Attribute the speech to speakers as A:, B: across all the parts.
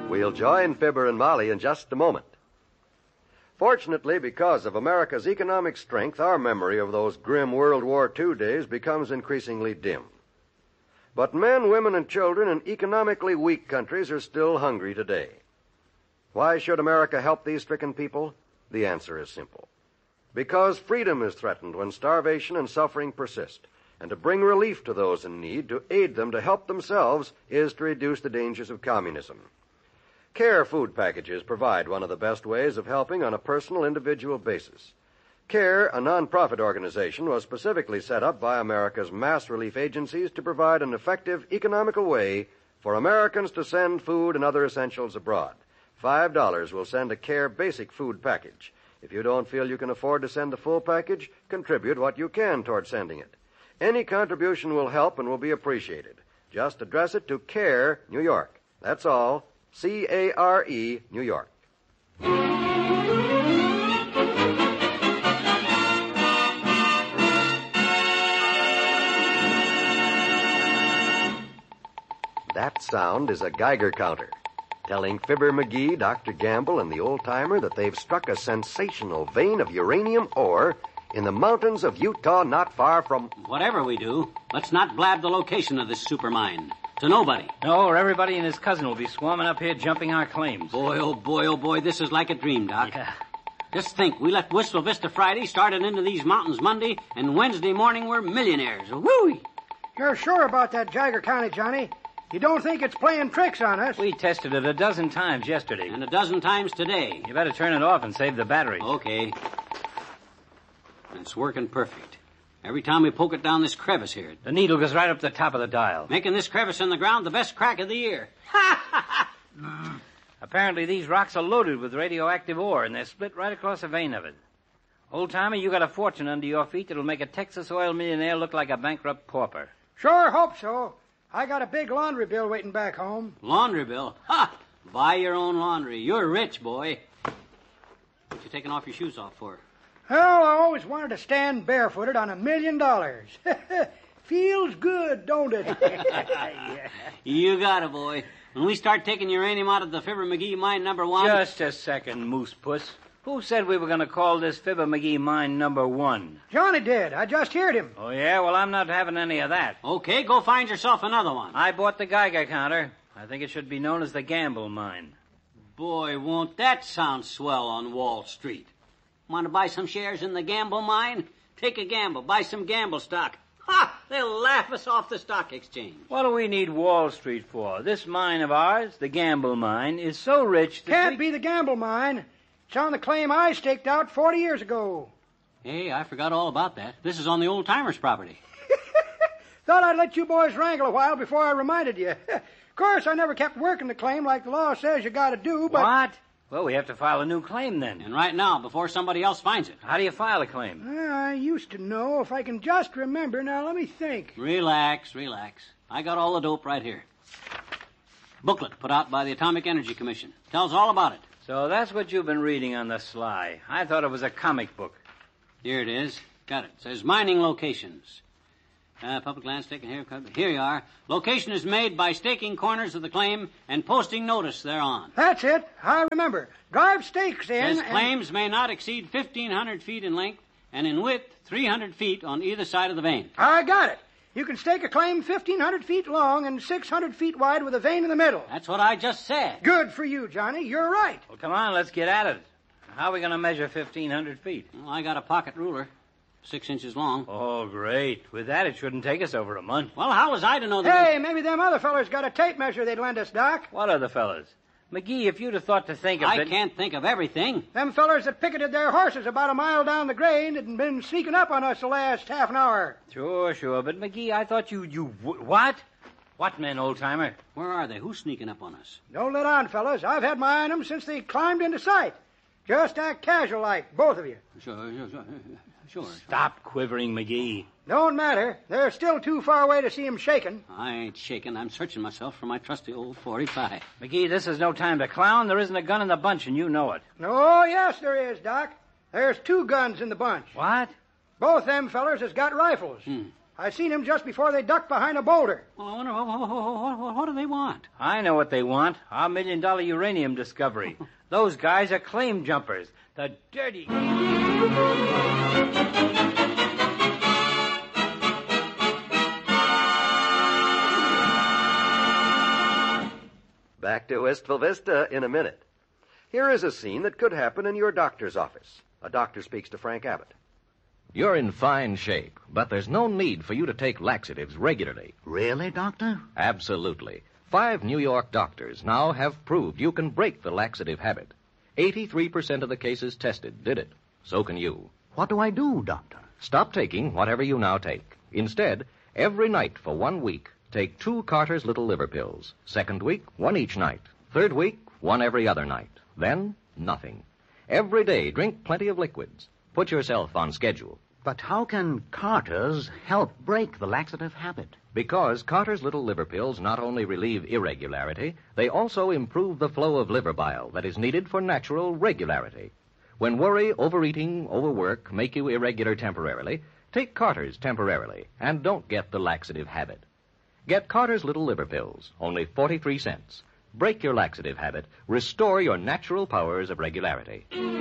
A: We'll join Fibber and Molly in just a moment. Fortunately, because of America's economic strength, our memory of those grim World War II days becomes increasingly dim. But men, women, and children in economically weak countries are still hungry today. Why should America help these stricken people? The answer is simple. Because freedom is threatened when starvation and suffering persist, and to bring relief to those in need, to aid them to help themselves, is to reduce the dangers of communism. CARE food packages provide one of the best ways of helping on a personal, individual basis. CARE, a non-profit organization, was specifically set up by America's mass relief agencies to provide an effective, economical way for Americans to send food and other essentials abroad. $5 will send a CARE basic food package. If you don't feel you can afford to send the full package, contribute what you can toward sending it. Any contribution will help and will be appreciated. Just address it to CARE, New York. That's all. C-A-R-E, New York. That sound is a Geiger counter, telling Fibber McGee, Dr. Gamble, and the old-timer that they've struck a sensational vein of uranium ore in the mountains of Utah not far from...
B: Whatever we do, let's not blab the location of this supermine. To nobody.
C: No, or everybody and his cousin will be swarming up here jumping our claims.
B: Boy, oh boy, this is like a dream, Doc.
C: Yeah.
B: Just think, we left Wistful Vista Friday, started into these mountains Monday, and Wednesday morning we're millionaires. Woo!
D: You're sure about that Geiger County, Johnny? You don't think it's playing tricks on us?
C: We tested it 12 times yesterday.
B: And 12 times today.
C: You better turn it off and save the batteries.
B: Okay. It's working perfect. Every time we poke it down this crevice here.
C: The needle goes right up the top of the dial.
B: Making this crevice in the ground the best crack of the year.
C: Apparently these rocks are loaded with radioactive ore, and they're split right across a vein of it. Old-timer, you got a fortune under your feet that'll make a Texas oil millionaire look like a bankrupt pauper.
D: Sure hope so. I got a big laundry bill waiting back home.
B: Laundry bill? Ha! Buy your own laundry. You're rich, boy. What you taking off your shoes off for?
D: Well, I always wanted to stand barefooted on $1 million. Feels good, don't it?
B: You got it, boy. When we start taking uranium out of the Fibber McGee mine number 1...
C: Just a second, Moose Puss. Who said we were going to call this Fibber McGee mine number 1?
D: Johnny did. I just heard him.
C: Oh, yeah? Well, I'm not having any of that.
B: Okay, go find yourself another one.
C: I bought the Geiger counter. I think it should be known as the Gamble mine.
B: Boy, won't that sound swell on Wall Street. Want to buy some shares in the Gamble mine? Take a gamble. Buy some Gamble stock. Ha! They'll laugh us off the stock exchange.
C: What do we need Wall Street for? This mine of ours, the Gamble mine, is so rich that
D: Can't be the Gamble mine. It's on the claim I staked out 40 years ago.
B: Hey, I forgot all about that. This is on the old-timer's property.
D: Thought I'd let you boys wrangle a while before I reminded you. Of course, I never kept working the claim like the law says you got to do, but...
C: What? Well, we have to file a new claim then.
B: And right now, before somebody else finds it.
C: How do you file a claim?
D: I used to know. If I can just remember. Now, let me think.
B: Relax. I got all the dope right here. Booklet put out by the Atomic Energy Commission. Tells all about it.
C: So that's what you've been reading on the sly. I thought it was a comic book.
B: Here it is. Got it. Says mining locations. Public land staking here. Here you are. Location is made by staking corners of the claim and posting notice thereon.
D: That's it. I remember. Drive stakes in.
B: Says claims may not exceed 1,500 feet in length and in width 300 feet on either side of the vein.
D: I got it. You can stake a claim 1,500 feet long and 600 feet wide with a vein in the middle.
B: That's what I just said.
D: Good for you, Johnny. You're right.
C: Well, come on, let's get at it. How are we going to measure 1,500 feet?
B: Well, I got a pocket ruler. 6 inches long.
C: Oh, great. With that, it shouldn't take us over a month.
B: Well, how was I to know that...
D: Hey, maybe them other fellers got a tape measure they'd lend us, Doc.
C: What other fellas? McGee, if you'd have thought to think of it...
B: I can't think of everything.
D: Them fellers that picketed their horses about a mile down the grade and been sneaking up on us the last half an hour.
C: Sure. But, McGee, I thought you... What? What men, old-timer?
B: Where are they? Who's sneaking up on us?
D: Don't let on, fellas. I've had my eye on them since they climbed into sight. Just act casual-like, both of you.
B: Sure.
C: Stop quivering, McGee.
D: Don't matter. They're still too far away to see 'em shaking.
B: I ain't shaking. I'm searching myself for my trusty old 45.
C: McGee, this is no time to clown. There isn't a gun in the bunch, and you know it.
D: Oh, yes, there is, Doc. There's 2 guns in the bunch.
C: What?
D: Both them fellers has got rifles. I seen him just before they ducked behind a boulder.
B: Well, I wonder, what do they want?
C: I know what they want. Our $1 million uranium discovery. Those guys are claim jumpers. The dirty...
A: Back to Wistful Vista in a minute. Here is a scene that could happen in your doctor's office. A doctor speaks to Frank Abbott.
E: You're in fine shape, but there's no need for you to take laxatives regularly.
F: Really, Doctor?
E: Absolutely. 5 New York doctors now have proved you can break the laxative habit. 83% of the cases tested did it. So can you.
F: What do I do, Doctor?
E: Stop taking whatever you now take. Instead, every night for 1 week, take 2 Carter's Little Liver Pills. Second week, 1 each night. Third week, 1 every other night. Then, nothing. Every day, drink plenty of liquids. Put yourself on schedule.
F: But how can Carter's help break the laxative habit?
E: Because Carter's Little Liver Pills not only relieve irregularity, they also improve the flow of liver bile that is needed for natural regularity. When worry, overeating, overwork make you irregular temporarily, take Carter's temporarily and don't get the laxative habit. Get Carter's Little Liver Pills, only 43 cents. Break your laxative habit. Restore your natural powers of regularity.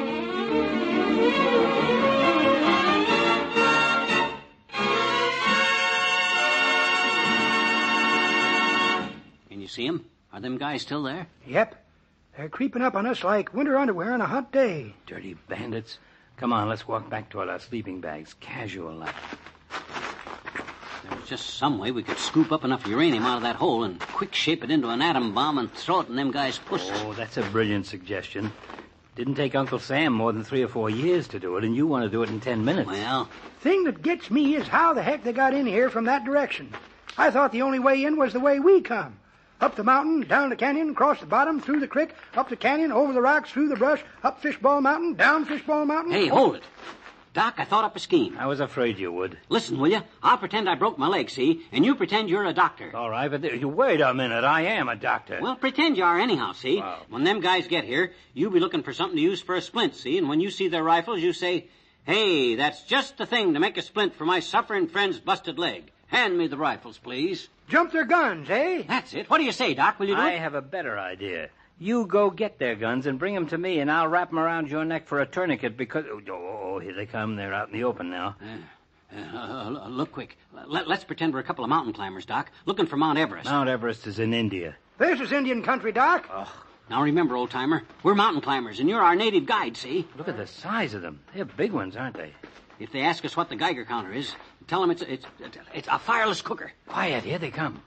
B: Can you see them? Are them guys still there?
D: Yep. They're creeping up on us like winter underwear on a hot day.
C: Dirty bandits. Come on, let's walk back toward our sleeping bags. Casual like.
B: There was just some way we could scoop up enough uranium out of that hole and quick shape it into an atom bomb and throw it in them guys' pussies.
C: Oh, that's a brilliant suggestion. Didn't take Uncle Sam more than 3 or 4 years to do it, and you want to do it in 10 minutes.
B: Well,
D: Thing that gets me is how the heck they got in here from that direction. I thought the only way in was the way we come. Up the mountain, down the canyon, across the bottom, through the creek, up the canyon, over the rocks, through the brush, up Fishbowl Mountain, down Fishbowl Mountain.
B: hey, hold it. Doc, I thought up a scheme.
C: I was afraid you would.
B: Listen, will you? I'll pretend I broke my leg, see? And you pretend you're a doctor.
C: All right, but wait a minute. I am a doctor.
B: Well, pretend you are anyhow, see?
C: Wow.
B: When them guys get here, you be looking for something to use for a splint, see? And when you see their rifles, you say, hey, that's just the thing to make a splint for my suffering friend's busted leg. Hand me the rifles, please.
D: Jump their guns, eh?
B: That's it. What do you say, Doc? Will you do
C: I
B: it?
C: have a better idea. You go get their guns and bring them to me, and I'll wrap them around your neck for a tourniquet because... Oh, here they come. They're out in the open now.
B: Look quick. Let's pretend we're a couple of mountain climbers, Doc, looking for Mount Everest.
C: Mount Everest is in India.
D: This is Indian country, Doc.
B: Now remember, old-timer, we're mountain climbers, and you're our native guide, see?
C: Look at the size of them. They're big ones, aren't they?
B: If they ask us what the Geiger counter is, tell them it's a fireless cooker.
C: Quiet, here they come.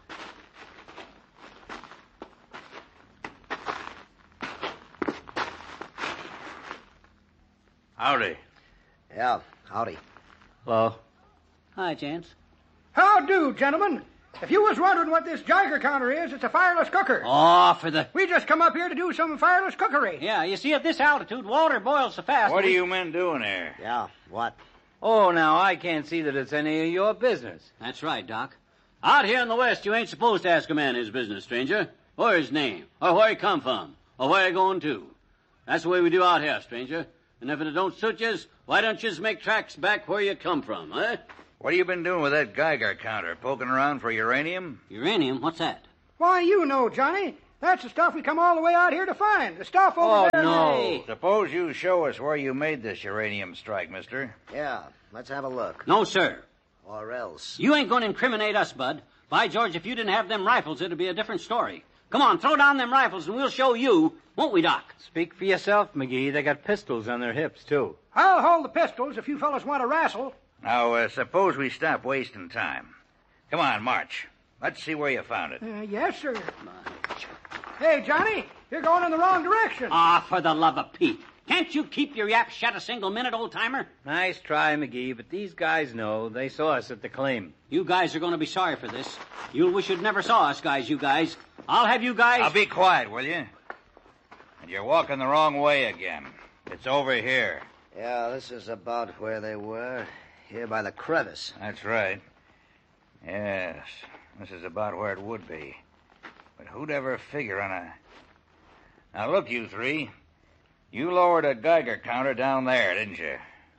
C: Howdy.
F: Yeah, howdy.
C: Hello.
B: Hi, Chance.
D: How do, gentlemen? If you was wondering what this Geiger counter is, it's a fireless cooker.
B: Oh, for the...
D: We just come up here to do some fireless cookery.
B: Yeah, you see, at this altitude, water boils so fast...
C: What are you men doing here?
F: Yeah, what?
C: Oh, now, I can't see that it's any of your business.
B: That's right, Doc. Out here in the West, you ain't supposed to ask a man his business, stranger. Or his name. Or where he come from. Or where he going to. That's the way we do out here, stranger. And if it don't suit yous, why don't yous make tracks back where you come from, eh?
G: What have you been doing with that Geiger counter? Poking around for uranium?
B: Uranium? What's that?
D: Why, you know, Johnny. That's the stuff we come all the way out here to find. The stuff over there.
C: no.
B: Hey.
G: Suppose you show us where you made this uranium strike, mister.
F: Yeah, let's have a look.
B: No, sir.
F: Or else.
B: You ain't going to incriminate us, Bud. By George, if you didn't have them rifles, it'd be a different story. Come on, throw down them rifles and we'll show you, won't we, Doc?
C: Speak for yourself, McGee. They got pistols on their hips, too.
D: I'll hold the pistols if you fellas want to wrestle.
G: Now, suppose we stop wasting time. Come on, march. Let's see where you found it.
D: Yes, sir. Hey, Johnny, you're going in the wrong direction.
B: Ah, for the love of Pete. Can't you keep your yap shut a single minute, old-timer?
C: Nice try, McGee, but these guys know. They saw us at the claim.
B: You guys are going to be sorry for this. You'll wish you'd never saw us, guys, you guys. I'll have you guys...
G: Now, be quiet, will you? And you're walking the wrong way again. It's over here.
F: Yeah, this is about where they were. Here by the crevice.
G: That's right. Yes, this is about where it would be. But who'd ever figure on a... Now, look, you three. You lowered a Geiger counter down there, didn't you?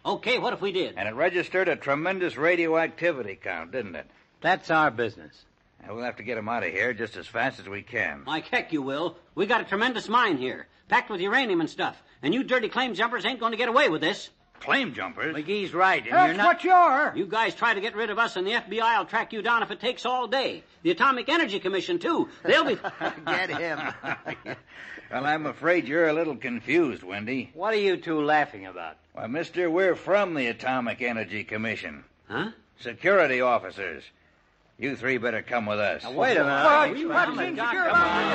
B: Okay, what if we did?
G: And it registered a tremendous radioactivity count, didn't it?
C: That's our business.
G: And we'll have to get 'em out of here just as fast as we can.
B: Like heck you will. We got a tremendous mine here, packed with uranium and stuff. And you dirty claim jumpers ain't going to get away with this.
G: Claim jumpers?
C: McGee's right, and
D: That's
C: you're not...
D: what you are.
B: You guys try to get rid of us, and the FBI will track you down if it takes all day. The Atomic Energy Commission, too. They'll be...
F: Get him.
G: Well, I'm afraid you're a little confused, Wendy.
C: What are you two laughing about?
G: Why, mister, we're from the Atomic Energy Commission.
B: Huh?
G: Security officers. You three better come with us.
C: Now, wait a minute.
D: What's insecure about